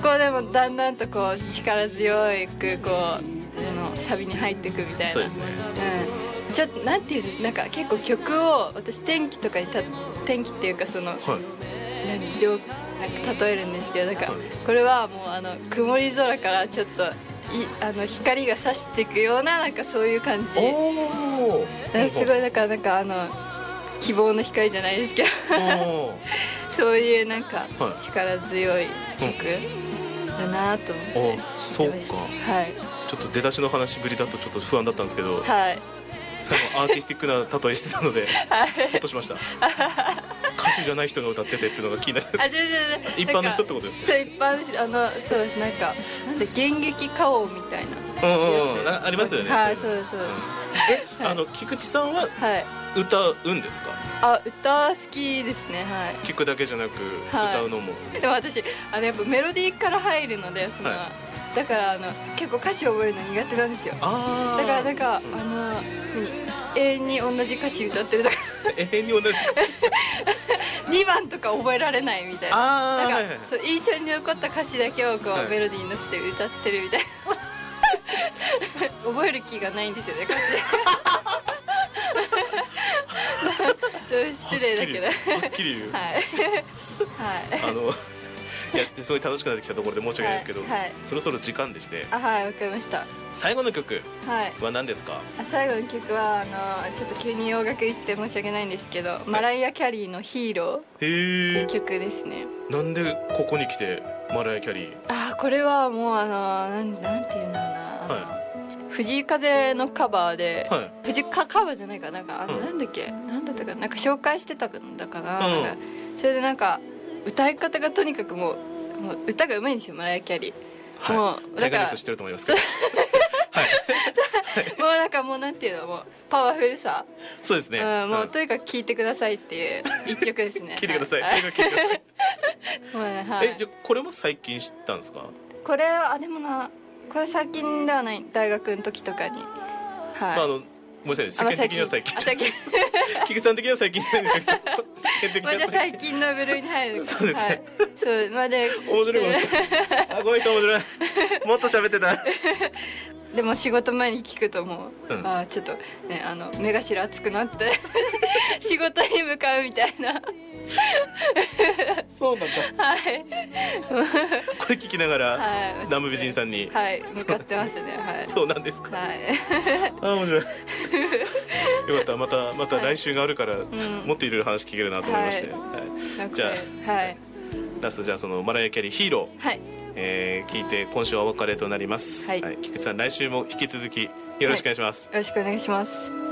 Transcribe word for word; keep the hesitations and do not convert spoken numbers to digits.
こでもだんだんとこう力強くこうそのサビに入っていくみたいな。 そうですね、 うん、ちょっとなんていうんですなんか結構曲を私天気とかにた天気っていうかその、はい、何上なんか例えるんですけどなんか、はい、これはもうあの曇り空からちょっといあの光が差していくようななんかそういう感じ。おー、すごいだからなんかあの希望の光じゃないですけどそういうなんか力強い曲だなと思って、 うん、そうか、 はい、 ちょっと出だしの話ぶりだとちょっと不安だったんですけど、 はい、 最後アーティスティックな例えしてたので、はい、ほっとしました歌手じゃない人が歌っててっていうのが気になってあ、全然一般の人ってことですね。そう一般の人あのそうですなんかなんで現役歌王みたいなうんうんうんありますよね。 はいそうですそうです、 うん、え、はい、あの菊池さんは歌うんですか？ あ、歌好きですね。はい。 聞くだけじゃなく歌うのも。 はい、でも私あのやっぱメロディーから入るのでその、はい、だからあの結構歌詞を覚えるの苦手なんですよ。あだからなんか、うん、あの永遠に同じ歌詞歌ってるだから永遠に同じ歌詞にばんとか覚えられないみたいな。なんか、はいはい、そう印象に残った歌詞だけをこう、はい、メロディーに乗せて歌ってるみたいな覚える気がないんですよね歌詞そう失礼だけどはっきり言うはい、はい、 あのいやすごい楽しくなってきたところで申し訳ないですけど、はいはい、そろそろ時間でして。 あ、はい、わかりました。 最後の曲は何ですか？はい、 あ最後の曲はあのちょっと急に洋楽言って申し訳ないんですけど、はい、マライア・キャリーのヒーローっていう曲ですね。 なんでここに来てマライア・キャリー？ あ、これはもうあのなんなんていうんだろうな、はい、藤井風のカバーで、はい、藤井かカバーじゃないかなんかあの、うん、なんだっけなんだったかなんか紹介してたんだかな、うん、なんかそれでなんか歌い方がとにかくもう、もう歌が上手いんですよマライア・キャリー、はい、もうだから知ってると思いますけどはいもうなんかもうなんていうのもうパワフルさそうですね、 うん、もうとにかく聴いてくださいっていう一曲ですね聴いてください、 はい、 とにかく聴いてくださいもう、ねはい、 えじゃこれも最近知ったんですか？ これはあでもなこれ最近ではない大学の時とかに、はい、 まああのごめんなさい世間的には最近菊さん的には最近なんですけど世間的にはまあじゃあ最近の部類に入るそうですね、はい、 そうまあで面白い面白いあごめん面白いもっと喋ってたでも仕事前に聞くともう、うん、あちょっとねあの目頭熱くなって仕事に向かうみたいなそうなんだはいこれ聞きながら、はい、ナム美人さんにはい向かってますねはいそうなんですかはいあ面白いよかったまたまた来週があるから、はい、もっといろいろ話聞けるなと思いまして、はいはい、じゃあ、はい、ラストじゃあそのマライア・キャリーヒーロー、はいえー、聞いて今週はお別れとなります、はいはい、菊池さん来週も引き続きよろしくお願いします、 はい、よろしくお願いします。